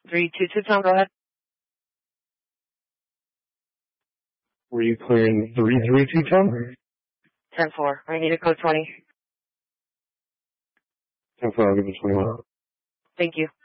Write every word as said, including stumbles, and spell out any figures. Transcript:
three two two, Tom, go ahead. Were you clearing three three two, Tom? ten four. I need a code twenty. ten four, I'll give you twenty-one. Thank you.